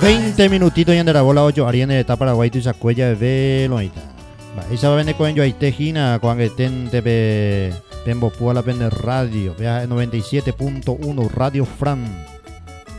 20 minutitos y en la bola 8 Ariane está Paraguay y Sacuella de velo ahí está. Esa va a venir con yo ahí tejina cuando estén TV Pembo Pua la Pende Radio, vea 97.1 Radio Fran.